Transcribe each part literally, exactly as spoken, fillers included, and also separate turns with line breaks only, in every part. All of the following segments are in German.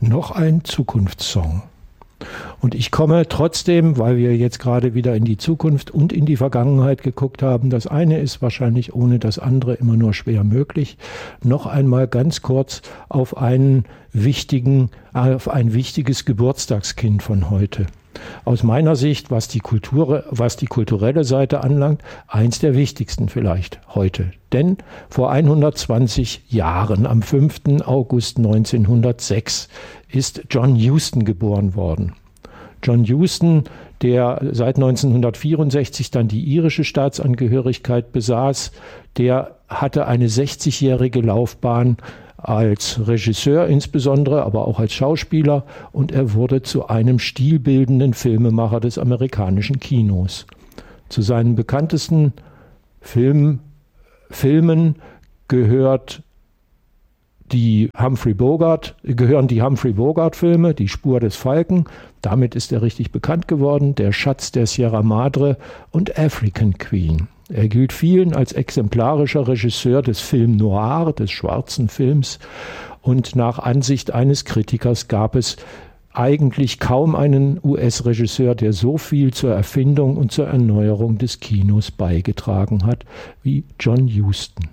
Noch ein Zukunftssong. Und ich komme trotzdem, weil wir jetzt gerade wieder in die Zukunft und in die Vergangenheit geguckt haben, das eine ist wahrscheinlich ohne das andere immer nur schwer möglich, noch einmal ganz kurz auf einen wichtigen, auf ein wichtiges Geburtstagskind von heute. Aus meiner Sicht, was die Kultur, was die kulturelle Seite anlangt, eins der wichtigsten vielleicht heute. Denn vor hundertzwanzig Jahren, am fünften August neunzehnhundertsechs, ist John Huston geboren worden. John Huston, der seit neunzehnhundertvierundsechzig dann die irische Staatsangehörigkeit besaß, der hatte eine sechzigjährige Laufbahn als Regisseur insbesondere, aber auch als Schauspieler, und er wurde zu einem stilbildenden Filmemacher des amerikanischen Kinos. Zu seinen bekanntesten Film, Filmen gehört die Humphrey Bogart, gehören die Humphrey Bogart-Filme, Die Spur des Falken, damit ist er richtig bekannt geworden, Der Schatz der Sierra Madre und African Queen. Er gilt vielen als exemplarischer Regisseur des Film Noir, des schwarzen Films, und nach Ansicht eines Kritikers gab es eigentlich kaum einen U S-Regisseur, der so viel zur Erfindung und zur Erneuerung des Kinos beigetragen hat wie John Huston.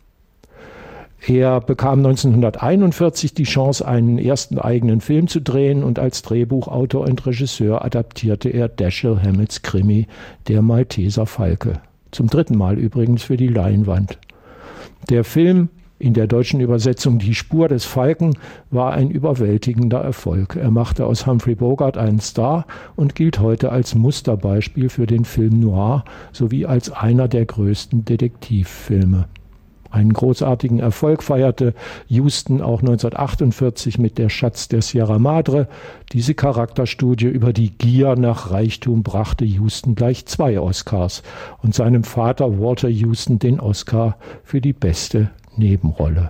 Er bekam neunzehnhunderteinundvierzig die Chance, einen ersten eigenen Film zu drehen, und als Drehbuchautor und Regisseur adaptierte er Dashiell Hammetts Krimi Der Malteser Falke. Zum dritten Mal übrigens für die Leinwand. Der Film, in der deutschen Übersetzung Die Spur des Falken, war ein überwältigender Erfolg. Er machte aus Humphrey Bogart einen Star und gilt heute als Musterbeispiel für den Film Noir sowie als einer der größten Detektivfilme. Einen großartigen Erfolg feierte Huston auch neunzehnhundertachtundvierzig mit Der Schatz der Sierra Madre. Diese Charakterstudie über die Gier nach Reichtum brachte Huston gleich zwei Oscars und seinem Vater Walter Huston den Oscar für die beste Nebenrolle.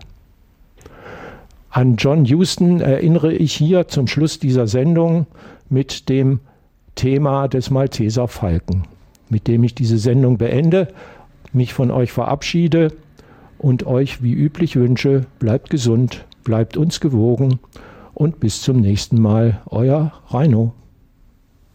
An John Huston erinnere ich hier zum Schluss dieser Sendung mit dem Thema des Malteser Falken, mit dem ich diese Sendung beende, mich von euch verabschiede und euch wie üblich wünsche, bleibt gesund, bleibt uns gewogen und bis zum nächsten Mal, euer Reino.